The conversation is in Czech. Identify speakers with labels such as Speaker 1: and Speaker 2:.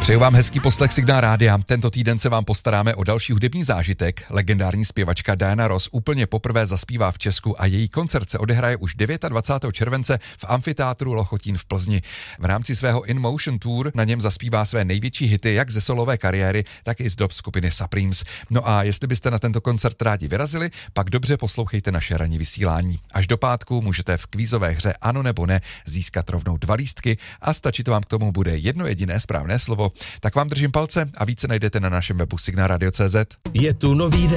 Speaker 1: Přeju vám hezký poslech Signál rádia. Tento týden se vám postaráme o další hudební zážitek. Legendární zpěvačka Diana Ross úplně poprvé zaspívá v Česku a její koncert se odehraje už 29. července v amfiteátru Lochotín v Plzni. V rámci svého In Motion Tour na něm zaspívá své největší hity jak ze solové kariéry, tak i z dob skupiny Supremes. No a jestli byste na tento koncert rádi vyrazili, pak dobře poslouchejte naše ranní vysílání. Až do pátku můžete v kvízové hře Ano nebo ne získat rovnou 2 lístky a stačit vám k tomu bude jedno jediné správné slovo. Tak vám držím palce a více najdete na našem webu signalradio.cz.
Speaker 2: Je tu nový den.